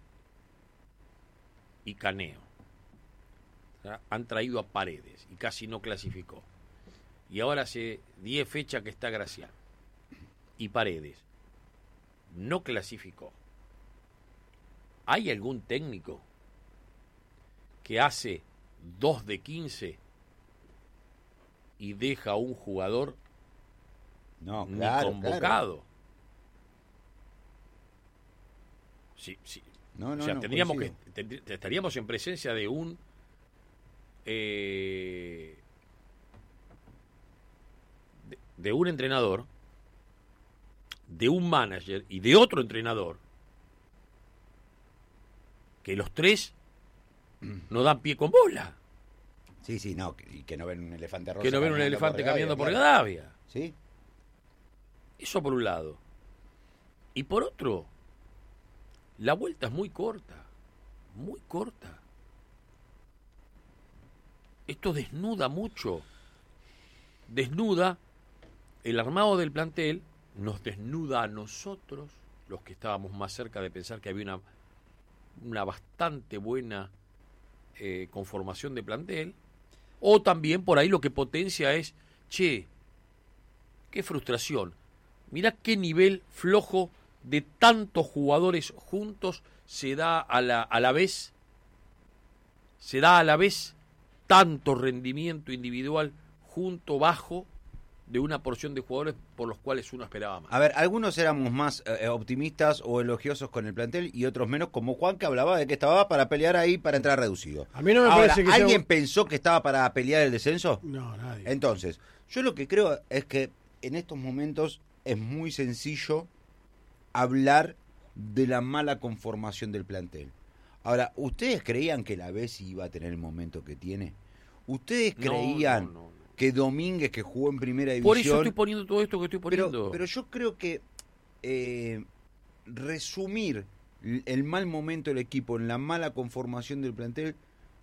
y Caneo, ¿verdad?, han traído a Paredes y casi no clasificó, y ahora hace diez fechas que está Gracián y Paredes no clasificó, ¿hay algún técnico que hace dos de quince y deja a un jugador no, ni claro, convocado? Claro. Sí, sí. No, no, o sea, no, tendríamos coincido. que tend- estaríamos en presencia de un eh, de, de un entrenador, de un manager y de otro entrenador, que los tres no dan pie con bola. Sí, sí, no, que, y que no ven un elefante rosa. Que no ven un caminando elefante por caminando por claro. Gadavia. Sí. Eso por un lado. Y por otro, la vuelta es muy corta. Muy corta. Esto desnuda mucho. Desnuda el armado del plantel, nos desnuda a nosotros, los que estábamos más cerca de pensar que había una, una bastante buena eh, conformación de plantel. O también por ahí lo que potencia es, che, qué frustración. Mirá qué nivel flojo de tantos jugadores juntos se da a la, a la vez, se da a la vez tanto rendimiento individual junto bajo de una porción de jugadores por los cuales uno esperaba más. A ver, algunos éramos más eh, optimistas o elogiosos con el plantel y otros menos, como Juan, que hablaba de que estaba para pelear ahí para entrar reducido. A mí no me Ahora, parece que ¿alguien sea... pensó que estaba para pelear el descenso? No, nadie. Entonces, yo lo que creo es que en estos momentos es muy sencillo hablar de la mala conformación del plantel. Ahora, ¿ustedes creían que la Bessi iba a tener el momento que tiene? ¿Ustedes No, creían no, no, no. que Domínguez, que jugó en primera división... Por eso estoy poniendo todo esto que estoy poniendo. Pero, pero yo creo que eh, resumir el mal momento del equipo en la mala conformación del plantel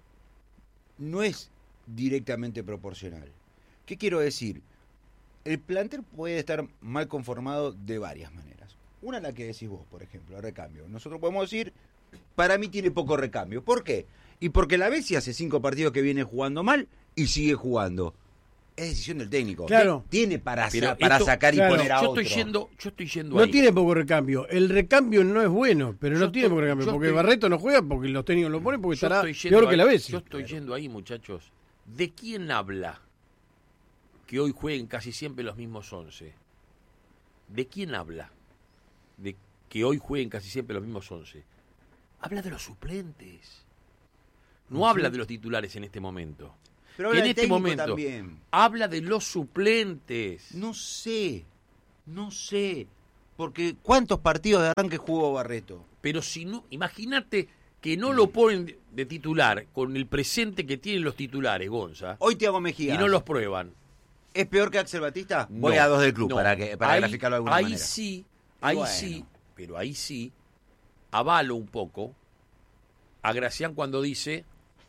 no es directamente proporcional. ¿Qué quiero decir? El plantel puede estar mal conformado de varias maneras. Una la que decís vos, por ejemplo, el recambio. Nosotros podemos decir, para mí tiene poco recambio. ¿Por qué? Y porque la Bessi hace cinco partidos que viene jugando mal y sigue jugando. Es decisión del técnico. Claro. Tiene para, Pero sa- para esto- sacar y claro, poner a yo otro. estoy yendo, yo estoy yendo No ahí. tiene poco recambio. El recambio no es bueno, pero Yo no tiene estoy- poco recambio. yo Porque estoy- Barreto no juega porque los técnicos lo ponen porque Yo estará estoy yendo peor que ahí, la Bessi. Yo estoy yendo ahí, muchachos. ¿De quién habla que hoy jueguen casi siempre los mismos once? ¿De quién habla de que hoy jueguen casi siempre los mismos once? Habla de los suplentes. No Sí. habla de los titulares en este momento. Pero Que habla en del este técnico momento también. habla de los suplentes. No sé, no sé. Porque ¿cuántos partidos de arranque jugó Barreto? Pero si no, imagínate que no lo ponen de- de titular con el presente que tienen los titulares, Gonza, Hoy Thiago Mejía. y no los prueban. ¿Es peor que Axel Batista? Voy No, a dos del club no. para que para Ahí- graficarlo de alguna ahí manera. sí, ahí Bueno. sí, pero ahí sí avalo un poco a Gracián cuando dice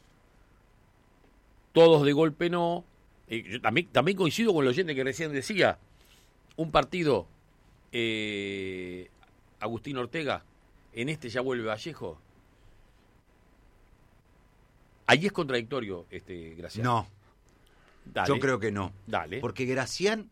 todos de golpe no. Eh, yo también, también coincido con el oyente que recién decía un partido eh, Agustín Ortega, en este ya vuelve Vallejo. Ahí es contradictorio, este Gracián. No, Dale. yo creo que no. Dale. Porque Gracián,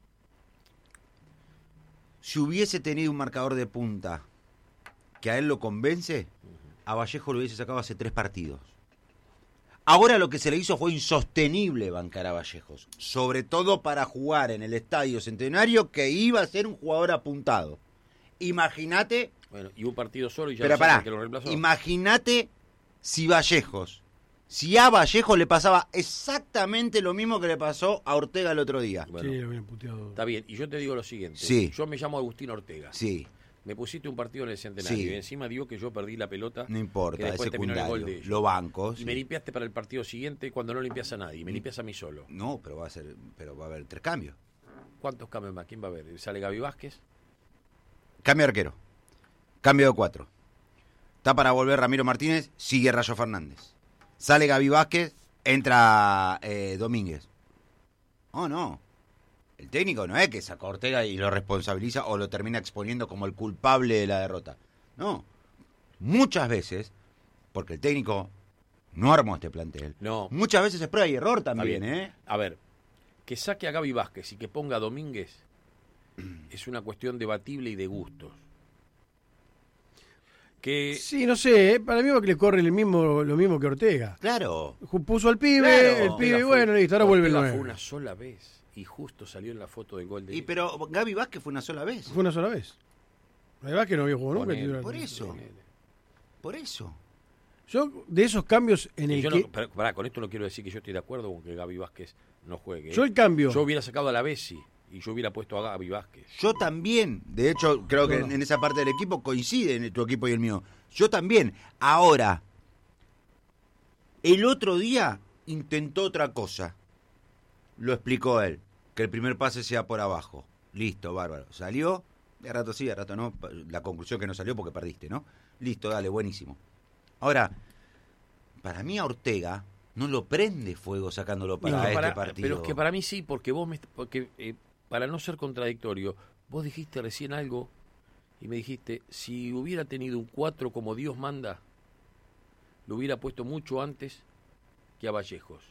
si hubiese tenido un marcador de punta que a él lo convence, a Vallejo lo hubiese sacado hace tres partidos. Ahora lo que se le hizo fue insostenible bancar a Vallejos, sobre todo para jugar en el Estadio Centenario, que iba a ser un jugador apuntado. Imagínate, Bueno, y un partido solo y ya pero no saben pará, que lo reemplazó. imagínate si Vallejos, si a Vallejos le pasaba exactamente lo mismo que le pasó a Ortega el otro día. Bueno, Sí, lo habían puteado. está bien, y yo te digo lo siguiente. Sí. Yo me llamo Agustín Ortega. Sí, Me pusiste un partido en el Centenario Sí. y encima digo que yo perdí la pelota. no que importa, es después terminó en el gol secundario. de ellos. Lo banco. Y sí. me limpiaste para el partido siguiente cuando no limpias a nadie. Mm. Me limpias a mí solo. No, pero va a ser, pero va a haber tres cambios. ¿Cuántos cambios más? ¿Quién va a ver? ¿Sale Gaby Vázquez? Cambio de arquero. Cambio de cuatro. Está para volver Ramiro Martínez, sigue Rayo Fernández. Sale Gaby Vázquez, entra eh, Domínguez. Oh, no. El técnico no es que saca a Ortega y lo responsabiliza o lo termina exponiendo como el culpable de la derrota. No. Muchas veces, porque el técnico no armó este plantel. No. Muchas veces es prueba y error Está también, bien. ¿eh? A ver, que saque a Gaby Vázquez y que ponga a Domínguez es una cuestión debatible y de gustos. Que Sí, no sé, ¿eh? Para mí va que le corre el mismo, lo mismo que Ortega. Claro. Ju- Puso al pibe, Claro. el pibe, Ortega fue- bueno, listo, ahora vuelve el Ortega nueve. fue una sola vez y justo salió en la foto del gol de Y pero Gaby Vázquez fue una sola vez. Fue una sola vez. Además que no había jugado nunca. Ponele, titular. Por eso. Por eso. Yo, de esos cambios en el yo que... no, pará, pará, con esto no quiero decir que yo estoy de acuerdo con que Gaby Vázquez no juegue. ¿eh? Yo el cambio... Yo hubiera sacado a la Bessi y yo hubiera puesto a Gaby Vázquez. Yo también. De hecho, creo que No, no. en esa parte del equipo coincide en tu equipo y el mío. Yo también. Ahora, el otro día intentó otra cosa. Lo explicó él. Que el primer pase sea por abajo. Listo, bárbaro. Salió. De rato sí, de rato no. La conclusión que no salió porque perdiste, ¿no? Listo, dale, buenísimo. Ahora, para mí a Ortega no lo prende fuego sacándolo para No, este para- partido. Pero es que para mí sí, porque vos me, porque eh, para no ser contradictorio, vos dijiste recién algo y me dijiste, si hubiera tenido un cuatro como Dios manda, lo hubiera puesto mucho antes que a Vallejos.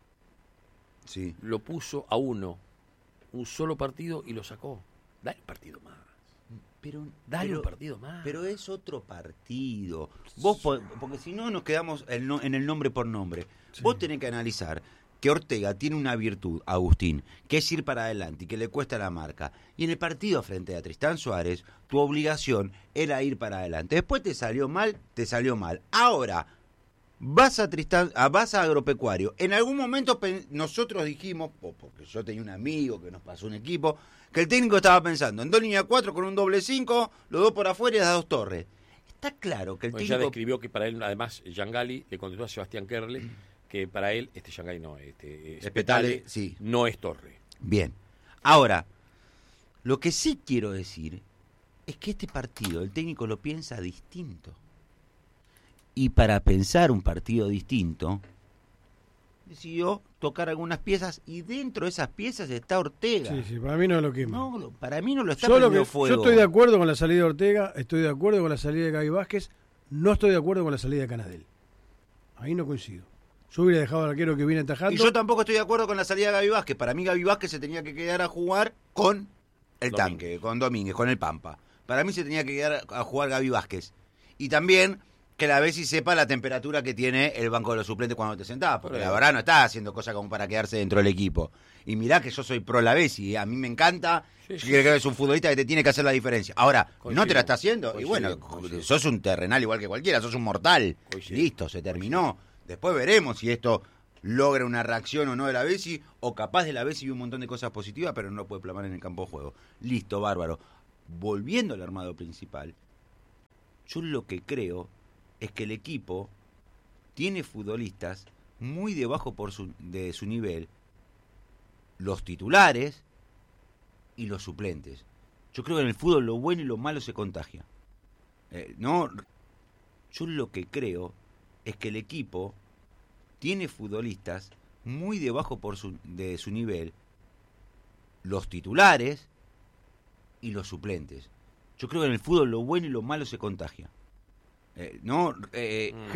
Sí. Lo puso a uno, un solo partido y lo sacó. Dale un partido más. Pero, Dale pero- un partido más. Pero es otro partido. Vos po- porque si no nos quedamos el no- en el nombre por nombre. Vos tenés que analizar que Ortega tiene una virtud, Agustín, que es ir para adelante y que le cuesta la marca. Y en el partido frente a Tristán Suárez, tu obligación era ir para adelante. Después te salió mal, te salió mal. Ahora, vas a Tristán, a, vas a Agropecuario. En algún momento pen- nosotros dijimos, po- porque yo tenía un amigo que nos pasó un equipo, que el técnico estaba pensando en dos líneas cuatro con un doble cinco, los dos por afuera y las dos torres. Está claro que el Bueno, ya técnico... describió que para él, además, Yangali le contestó a Sebastián Kerle que para él, este Yangali no, este Spetale, Spetale, sí. no es Torre. Bien. Ahora, lo que sí quiero decir es que este partido el técnico lo piensa distinto. Y para pensar un partido distinto, decidió tocar algunas piezas y dentro de esas piezas está Ortega. Sí, sí, para mí no es lo que No, lo- para mí no lo está yo, lo prendiendo que- fuego. yo estoy de acuerdo con la salida de Ortega, estoy de acuerdo con la salida de Gaby Vázquez, no estoy de acuerdo con la salida de Canadel. Ahí no coincido. Yo hubiera dejado al arquero que viene atajando. Y yo tampoco estoy de acuerdo con la salida de Gaby Vázquez. Para mí Gaby Vázquez se tenía que quedar a jugar con el Domínguez. tanque, con Domínguez, con el Pampa. Para mí se tenía que quedar a jugar Gaby Vázquez. Y también que la Bessi sepa la temperatura que tiene el banco de los suplentes cuando te sentás, porque la verdad no está haciendo cosas como para quedarse dentro del equipo. Y mirá que yo soy pro la Bessi, ¿eh? A mí me encanta, Sí, yo sí, creo que sí. es un futbolista que te tiene que hacer la diferencia. Ahora, no Coincido, te la está haciendo, y coincido, bueno, coincido. sos un terrenal igual que cualquiera, sos un mortal. Coincido. Listo, se terminó. Después veremos si esto logra una reacción o no de la Bessi, o capaz de la Bessi y un montón de cosas positivas, pero no lo puede plasmar en el campo de juego. Listo, bárbaro. Volviendo al armado principal, yo lo que creo es que el equipo tiene futbolistas muy debajo por su, de su nivel, los titulares y los suplentes. Yo creo que en el fútbol lo bueno y lo malo se contagia. Eh, no, yo lo que creo es que el equipo tiene futbolistas muy debajo por su, de su nivel, los titulares y los suplentes. Yo creo que en el fútbol lo bueno y lo malo se contagia. Eh, no, eh,